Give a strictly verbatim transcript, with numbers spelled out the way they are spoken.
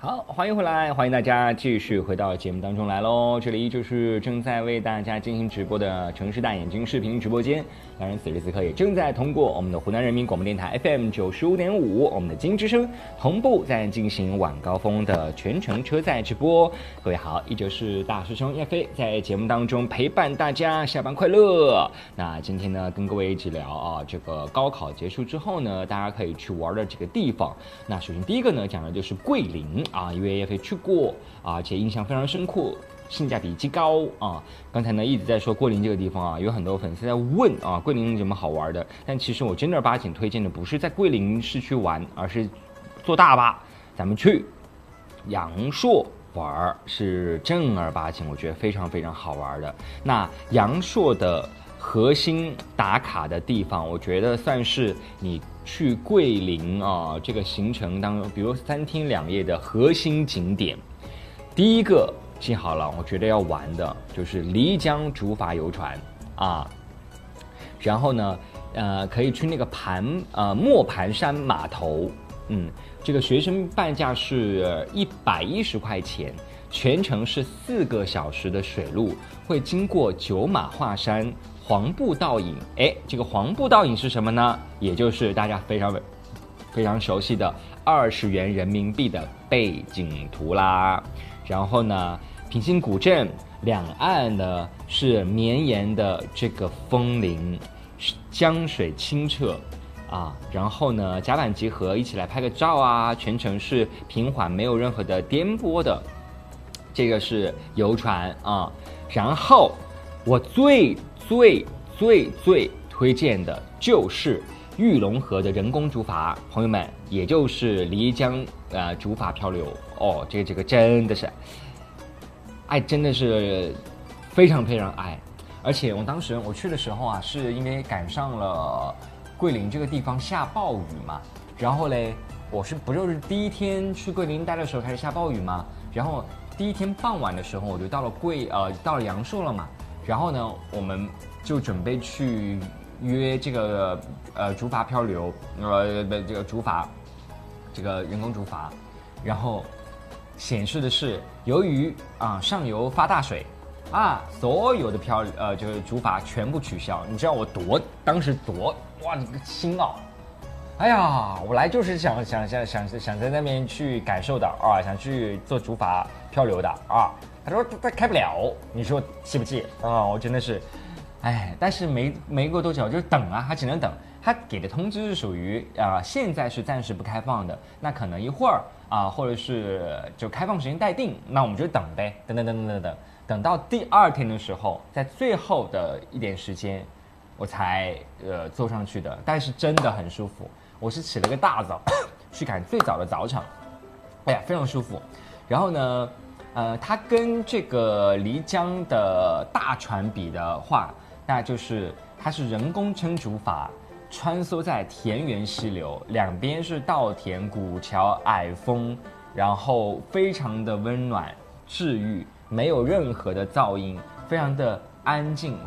好，欢迎回来，欢迎大家继续回到节目当中来喽。这里依旧是正在为大家进行直播的城市大眼睛视频直播间，当然此时此刻也正在通过我们的湖南人民广播电台 F M 九十五点五，我们的金之声同步在进行晚高峰的全程车载直播。各位好，依旧是大师兄叶飞在节目当中陪伴大家，下班快乐。那今天呢，跟各位一起聊啊，这个高考结束之后呢，大家可以去玩的几个地方。那首先第一个呢，讲的就是桂林。啊，因为叶飞去过啊，而且印象非常深刻，性价比极高啊。刚才呢一直在说桂林这个地方啊，有很多粉丝在问啊，桂林有什么好玩的？但其实我正儿八经推荐的不是在桂林市区玩，而是坐大巴，咱们去阳朔玩，是正儿八经，我觉得非常非常好玩的。那阳朔的核心打卡的地方，我觉得算是你去桂林啊这个行程当中，比如三天两夜的核心景点。第一个记好了，我觉得要玩的就是漓江竹筏游船啊，然后呢，呃，可以去那个盘呃磨盘山码头，嗯，这个学生半价是一百一十块钱，全程是四个小时的水路，会经过九马画山。黄步倒影，哎，这个黄步倒影是什么呢？也就是大家非常非常熟悉的二十元人民币的背景图啦。然后呢，平兴古镇两岸呢是绵延的这个枫林，江水清澈啊。然后呢，甲板集合，一起来拍个照啊。全程是平缓，没有任何的颠簸的。这个是游船啊。然后我最最最最推荐的就是玉龙河的人工竹筏，朋友们，也就是漓江呃竹筏漂流哦，这个这个真的是爱，真的是非常非常爱。而且我当时我去的时候啊，是因为赶上了桂林这个地方下暴雨嘛，然后嘞，我是不就是第一天去桂林待的时候开始下暴雨嘛，然后第一天傍晚的时候我就到了桂呃到了阳朔了嘛。然后呢，我们就准备去约这个呃竹筏漂流，呃这个竹筏，这个人工竹筏，然后显示的是由于啊、呃、上游发大水啊，所有的漂呃这个竹筏全部取消。你知道我多当时多哇这个心啊！哎呀，我来就是想想想想想在那边去感受的啊，想去做竹筏漂流的啊。他说他开不了，你说气不气啊？我真的是，哎，但是没没过多久就等啊，他只能等。他给的通知是属于啊、呃，现在是暂时不开放的，那可能一会儿啊、呃，或者是就开放时间待定，那我们就等呗，等等等等等等，等到第二天的时候，在最后的一点时间，我才呃坐上去的，但是真的很舒服。我是起了个大早去赶最早的早场，哎呀，非常舒服。然后呢？呃，它跟这个漓江的大船比的话，那就是它是人工撑竹筏，穿梭在田园溪流，两边是稻田、古桥、矮峰，然后非常的温暖治愈，没有任何的噪音，非常的安静，